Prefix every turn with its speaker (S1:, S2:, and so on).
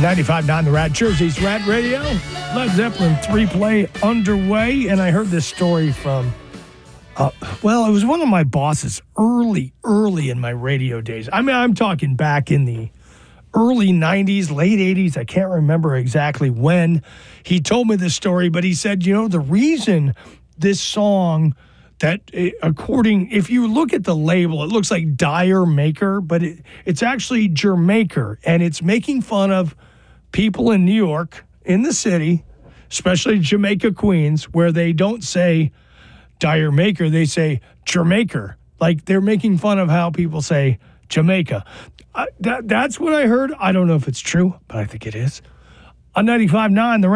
S1: 95.9 The Rat, Jersey's Rat Radio. Led Zeppelin 3 play underway, and I heard this story from, it was one of my bosses early in my radio days. I mean, I'm talking back in the early 90s, late 80s. I can't remember exactly when he told me this story, but he said, the reason this song that if you look at the label, it looks like Dyer Maker, but it's actually Jermaker, and it's making fun of people in New York, in the city, especially Jamaica, Queens, where they don't say Dyer Maker, they say Jermaker. Like they're making fun of how people say Jamaica. That's what I heard. I don't know if it's true, but I think it is. On 95.9, The